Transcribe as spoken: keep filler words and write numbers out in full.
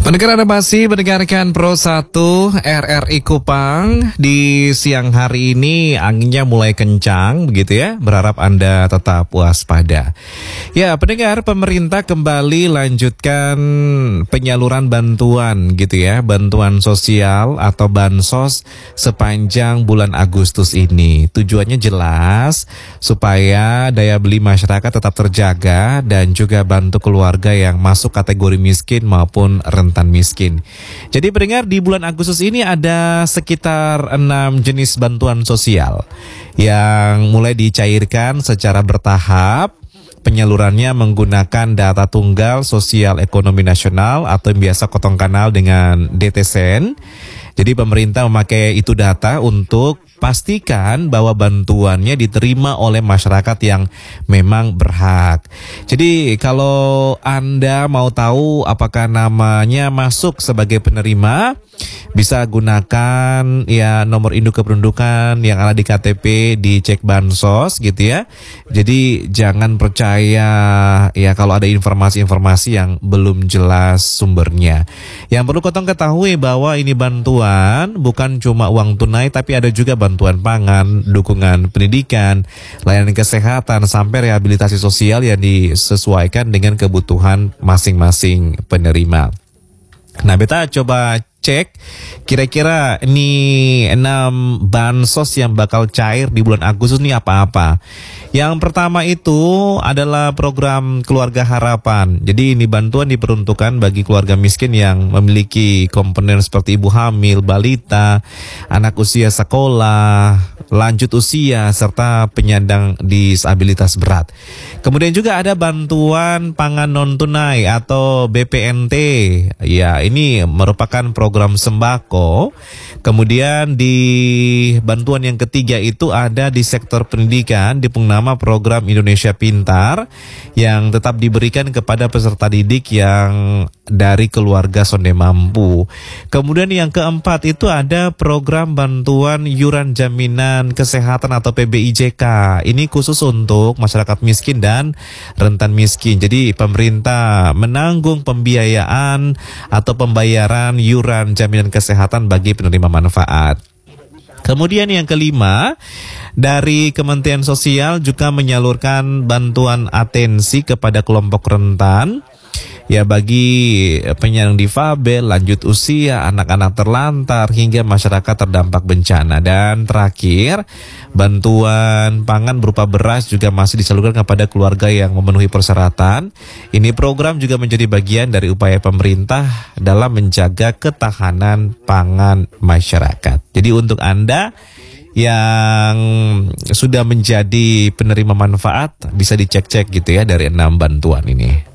Pendengar, Anda masih mendengarkan Pro satu R R I Kupang. Di siang hari ini anginnya mulai kencang begitu ya. Berharap Anda tetap waspada. Ya, pendengar, pemerintah kembali lanjutkan penyaluran bantuan gitu ya, bantuan sosial atau bansos sepanjang bulan Agustus ini. Tujuannya jelas supaya daya beli masyarakat tetap terjaga dan juga bantu keluarga yang masuk kategori miskin maupun rentan miskin. Jadi pendengar, di bulan Agustus ini ada sekitar enam jenis bantuan sosial yang mulai dicairkan secara bertahap. Penyalurannya menggunakan data tunggal sosial ekonomi nasional atau yang biasa Kotong Kanal dengan D T S E N. Jadi pemerintah memakai itu data untuk pastikan bahwa bantuannya diterima oleh masyarakat yang memang berhak. Jadi kalau Anda mau tahu apakah namanya masuk sebagai penerima, bisa gunakan ya nomor induk kependudukan yang ada di K T P, dicek bansos gitu ya. Jadi jangan percaya ya kalau ada informasi-informasi yang belum jelas sumbernya. Yang perlu Kotong ketahui bahwa ini bantuan bukan cuma uang tunai, tapi ada juga bantuan pangan, dukungan pendidikan, layanan kesehatan, sampai rehabilitasi sosial yang disesuaikan dengan kebutuhan masing-masing penerima. Nah, beta coba cek kira-kira ini enam bansos yang bakal cair di bulan Agustus ini apa-apa. Yang pertama itu adalah program Keluarga Harapan. Jadi ini bantuan diperuntukkan bagi keluarga miskin yang memiliki komponen seperti ibu hamil, balita, anak usia sekolah, lanjut usia, serta penyandang disabilitas berat. Kemudian juga ada bantuan pangan non tunai atau B P N T. Ya, ini merupakan program sembako. Kemudian di bantuan yang ketiga itu ada di sektor pendidikan, diberi nama program Indonesia Pintar yang tetap diberikan kepada peserta didik yang dari keluarga sonde mampu. Kemudian yang keempat itu ada program bantuan iuran jaminan kesehatan atau P B I J K. Ini khusus untuk masyarakat miskin dan rentan miskin. Jadi pemerintah menanggung pembiayaan atau pembayaran iuran jaminan kesehatan bagi penerima manfaat. Kemudian yang kelima, dari Kementerian Sosial juga menyalurkan bantuan atensi kepada kelompok rentan, ya bagi penyandang difabel, lanjut usia, anak-anak terlantar, hingga masyarakat terdampak bencana. Dan terakhir, bantuan pangan berupa beras juga masih disalurkan kepada keluarga yang memenuhi persyaratan. Ini program juga menjadi bagian dari upaya pemerintah dalam menjaga ketahanan pangan masyarakat. Jadi untuk Anda yang sudah menjadi penerima manfaat, bisa dicek-cek gitu ya dari enam bantuan ini.